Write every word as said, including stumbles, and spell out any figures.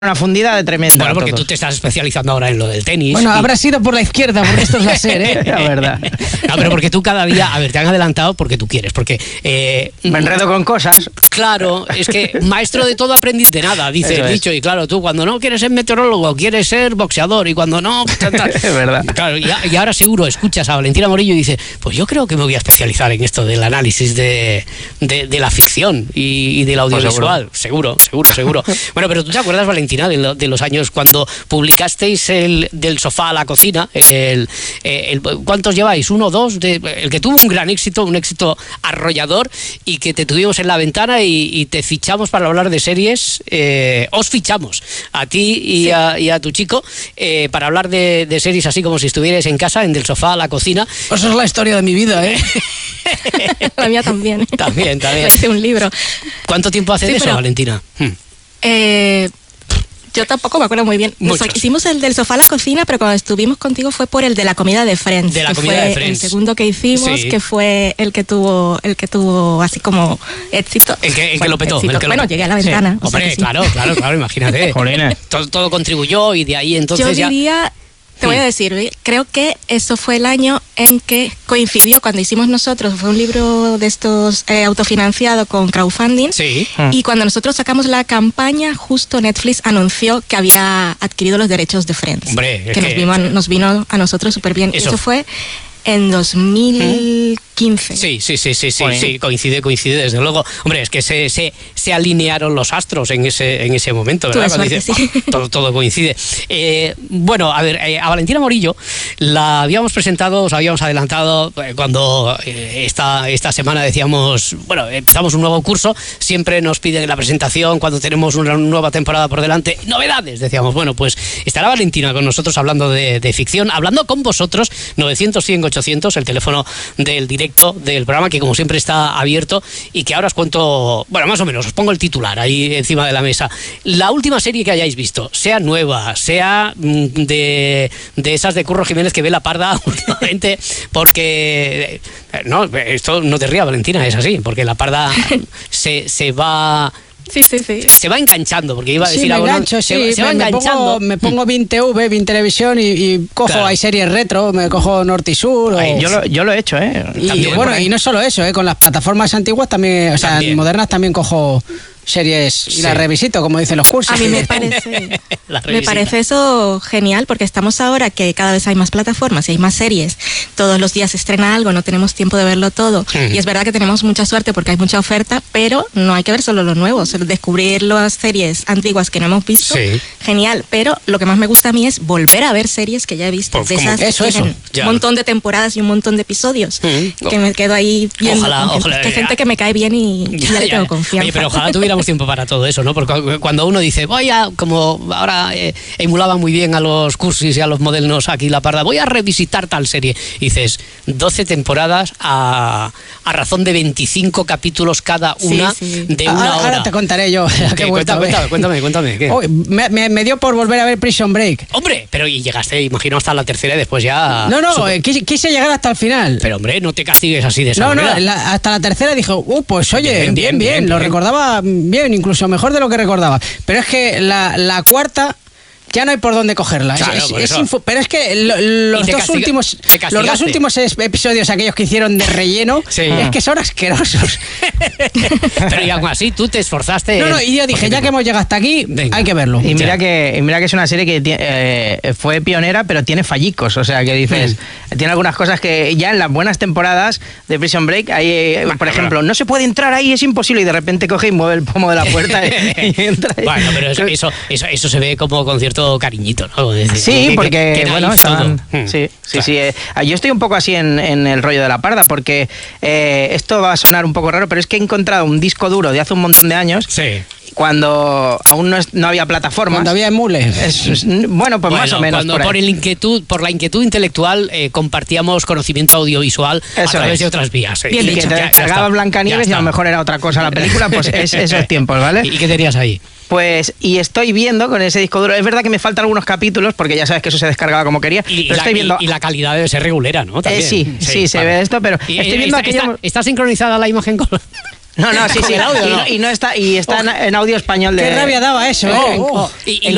Una fundida de tremenda. Bueno, porque todos. tú te estás especializando ahora en lo del tenis. Bueno, y... habrá sido por la izquierda, porque esto es la serie, ¿eh? La verdad. No, pero porque tú cada día, a ver, te han adelantado porque tú quieres, porque... Eh, Me enredo con cosas. Claro, es que maestro de todo, aprendiz de nada, dice Eso el es. dicho. Y claro, tú cuando no quieres ser meteorólogo, quieres ser boxeador, y cuando no... Tal, tal. Es verdad. Claro, y, y ahora seguro escuchas a Valentina Morillo y dices, pues yo creo que me voy a especializar en esto del análisis de, de, de la ficción y, y del audiovisual. Pues seguro, seguro, seguro. seguro. Bueno, pero tú te acuerdas, Valentina, de, lo, de los años cuando publicasteis el del sofá a la cocina. El, el, ¿Cuántos lleváis? ¿Uno, dos? De, el que tuvo un gran éxito, un éxito arrollador, y que te tuvimos en la ventana y, y te fichamos para hablar de series. Eh, os fichamos a ti y, sí. a, y a tu chico eh, para hablar de, de series así como si estuvierais en casa, en del sofá a la cocina. Eso es la historia de mi vida, ¿eh? La mía también. También, también. Le hice un libro. ¿Cuánto tiempo hace sí, de eso, pero, Valentina? Hmm. Eh... Yo tampoco me acuerdo muy bien. Nos hicimos el del sofá a la cocina, pero cuando estuvimos contigo fue por el de la comida de Friends. De la que comida fue de Friends. El segundo que hicimos, sí. que fue el que tuvo, el que tuvo así como éxito. El que, el bueno, que lo petó. El que bueno, lo... llegué a la ventana. Sí. O Hombre, sea sí. claro, claro, claro, imagínate. todo, todo contribuyó y de ahí entonces Yo ya... diría... Te voy a decir, creo que eso fue el año en que coincidió cuando hicimos nosotros, fue un libro de estos eh, autofinanciado con crowdfunding, sí. y cuando nosotros sacamos la campaña, justo Netflix anunció que había adquirido los derechos de Friends. Hombre, que, que nos, vino a, nos vino a nosotros súper bien. Eso. eso fue en dos mil quince. Sí, sí, sí, sí, sí, sí, coincide, coincide, desde luego. Hombre, es que se, se, se alinearon los astros en ese, en ese momento, ¿verdad? Cuando dices, sí. oh, todo, todo coincide. Eh, bueno, a ver, eh, a Valentina Morillo la habíamos presentado, os habíamos adelantado eh, cuando eh, esta, esta semana decíamos, bueno, empezamos un nuevo curso, siempre nos piden la presentación cuando tenemos una nueva temporada por delante, novedades, decíamos, bueno, pues estará Valentina con nosotros hablando de, de ficción, hablando con vosotros, novecientos, cien, ochocientos, el teléfono del directo del programa, que como siempre está abierto, y que ahora os cuento, bueno, más o menos, os pongo el titular ahí encima de la mesa. La última serie que hayáis visto, sea nueva, sea de, de esas de Curro Jiménez que ve la parda últimamente, porque, no, esto no te rías, Valentina, es así, porque la parda se, se va... Sí, sí, sí. Se va enganchando, porque iba a decir sí, algo. Me engancho, no, sí, se, se va me, enganchando. Me pongo, me pongo Vin T V, Vin Televisión y, y cojo, claro. Hay series retro, me cojo Norte y Sur. Ay, o... yo, lo, yo lo he hecho, ¿eh? Y, también, bueno, y no solo eso, ¿eh? Con las plataformas antiguas también, o sea, también. modernas también cojo series y sí. las revisito, como dicen los cursos. A mí me parece, me parece eso genial, porque estamos ahora que cada vez hay más plataformas y hay más series. Todos los días se estrena algo, no tenemos tiempo de verlo todo. Uh-huh. Y es verdad que tenemos mucha suerte porque hay mucha oferta, pero no hay que ver solo lo nuevo, solo descubrir las series antiguas que no hemos visto, sí. genial. Pero lo que más me gusta a mí es volver a ver series que ya he visto. Pues de esas eso, que tienen eso. un montón de temporadas y un montón de episodios, uh-huh. que me quedo ahí viendo. Ojalá, con ojalá. Gente, que gente que me cae bien y ya, ya le tengo confianza. Oye, pero ojalá tuviéramos tiempo para todo eso, ¿no? Porque cuando uno dice, voy a, como ahora eh, emulaba muy bien a los cursis y a los modelos aquí la parda, voy a revisitar tal serie, y dices, doce temporadas a, a razón de veinticinco capítulos cada una, sí, sí. de una ahora, hora. Ahora te contaré yo. ¿Qué, cuenta, cuéntame, cuéntame, cuéntame. ¿Qué? Oh, me, me, me dio por volver a ver Prison Break. Hombre, pero y llegaste, imagino, hasta la tercera y después ya... No, no, super... quise, quise llegar hasta el final. Pero hombre, no te castigues así de esa no, manera. No, la, hasta la tercera dijo, uh, pues oye, bien, bien, bien, bien, bien. Lo bien. recordaba bien, incluso mejor de lo que recordaba. Pero es que la, la cuarta ya no hay por dónde cogerla. Claro, es, por es eso. Info, pero es que lo, los, dos castiga, últimos, los dos últimos episodios, aquellos que hicieron de relleno, sí. es que son asquerosos. Pero y aún así tú te esforzaste. No, no, y yo dije, ya que hemos llegado hasta aquí, venga, hay que verlo. Y mira que, y mira que es una serie que eh, fue pionera, pero tiene fallicos. O sea, que dices, mm. tiene algunas cosas que ya en las buenas temporadas de Prison Break, hay, bueno, por ejemplo, bueno. no se puede entrar ahí, es imposible, y de repente coge y mueve el pomo de la puerta y, y entra ahí. Bueno, pero eso, eso, eso, eso se ve como con cierto cariñito, ¿no? Decir, sí, que, porque, que, que bueno, estaban, todo. sí, sí, claro. sí. Eh, yo estoy un poco así en, en el rollo de la parda, porque eh, esto va a sonar un poco raro, pero es que he encontrado un disco duro de hace un montón de años. Sí. Cuando aún no, es, no había plataformas. Cuando había emules. Es, es, bueno, pues bueno, más o menos. Cuando por, por, el inquietud, por la inquietud intelectual eh, compartíamos conocimiento audiovisual eso a través es. de otras vías. Eh. Bien y dicho. Que te descargaba Blancanieves y a lo mejor era otra cosa la película, pues es, esos tiempos, ¿vale? ¿Y qué tenías ahí? Pues, y estoy viendo con ese disco duro, es verdad que me faltan algunos capítulos, porque ya sabes que eso se descargaba como quería, y, pero y estoy la, viendo... Y, y la calidad debe ser regulera, ¿no? Eh, sí, sí, sí, se vale. ve esto, pero y, estoy eh, viendo está, aquello... Está, ¿Está sincronizada la imagen con...? No, no, sí, sí, el audio, y, ¿no? no, y no está, y está oh, en audio español de... Qué rabia daba eso, oh, ¿eh? Oh, y, y,